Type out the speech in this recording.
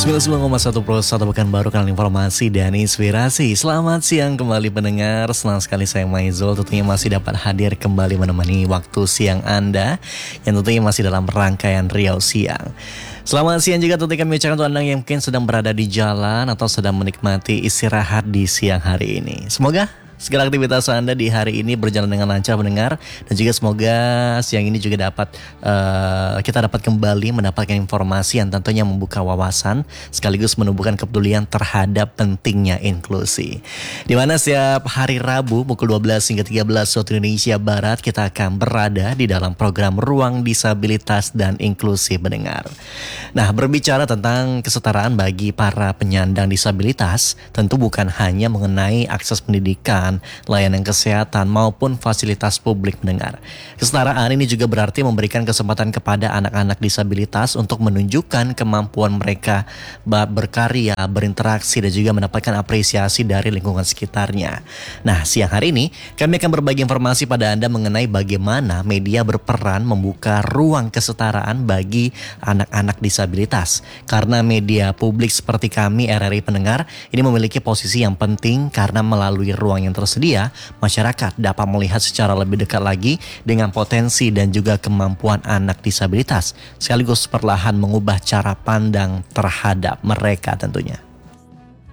99,1 Pekanbaru, kanal informasi dan inspirasi. Selamat siang kembali pendengar. Senang sekali saya Maizul tentunya masih dapat hadir kembali menemani waktu siang Anda, yang tentunya masih dalam rangkaian Riau Siang. Selamat siang juga tentunya kami ucapkan untuk Anda yang mungkin sedang berada di jalan atau sedang menikmati istirahat di siang hari ini. Semoga segala aktivitas Anda di hari ini berjalan dengan lancar mendengar, dan juga semoga siang ini juga kita dapat kembali mendapatkan informasi yang tentunya membuka wawasan sekaligus menumbuhkan kepedulian terhadap pentingnya inklusi. Di mana setiap hari Rabu pukul 12 hingga 13 waktu Indonesia Barat kita akan berada di dalam program Ruang Disabilitas dan Inklusi Pendengar. Nah, berbicara tentang kesetaraan bagi para penyandang disabilitas tentu bukan hanya mengenai akses pendidikan, layanan kesehatan maupun fasilitas publik mendengar. Kesetaraan ini juga berarti memberikan kesempatan kepada anak-anak disabilitas untuk menunjukkan kemampuan mereka berkarya, berinteraksi, dan juga mendapatkan apresiasi dari lingkungan sekitarnya. Nah, siang hari ini kami akan berbagi informasi pada Anda mengenai bagaimana media berperan membuka ruang kesetaraan bagi anak-anak disabilitas. Karena media publik seperti kami RRI Pendengar ini memiliki posisi yang penting karena melalui ruang yang tersedia, masyarakat dapat melihat secara lebih dekat lagi dengan potensi dan juga kemampuan anak disabilitas, sekaligus perlahan mengubah cara pandang terhadap mereka tentunya.